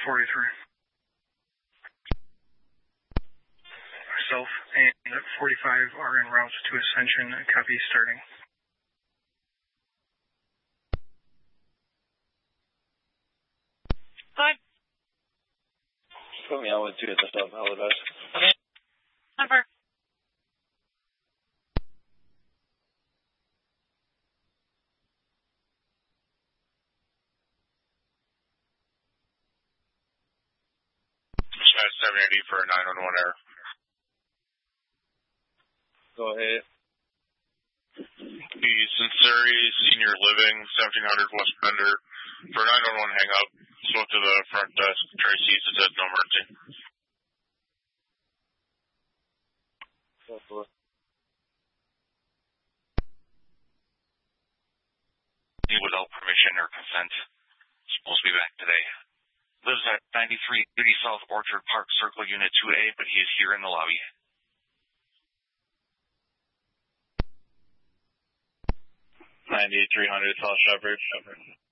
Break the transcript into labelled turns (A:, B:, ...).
A: 43. Myself and 45 are en route to Ascension. Copy starting.
B: Good.
C: Put me on with 2 at the sub, how the best.
B: Okay. Number.
D: Dispatch 780 for a 911 error.
C: Go ahead.
D: The Sinceri Senior Living, 1700 West Bender. For 911 hang up. Spoke to the front desk. Tracy said no emergency.
E: Without permission or consent. Supposed to be back today. Lives at 93 Beauty South Orchard Park Circle Unit 2A, but he is here in the lobby.
C: 9300 South Shepherd.